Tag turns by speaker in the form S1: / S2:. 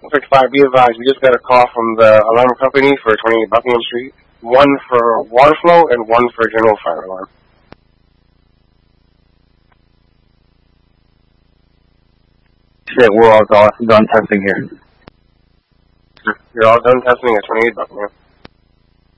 S1: 55, be advised, we just got a call from the alarm company for 28 Buckingham Street. One for water flow and one for general fire alarm.
S2: Shit, we're all done testing here.
S1: You're all done testing at 28 Buckingham.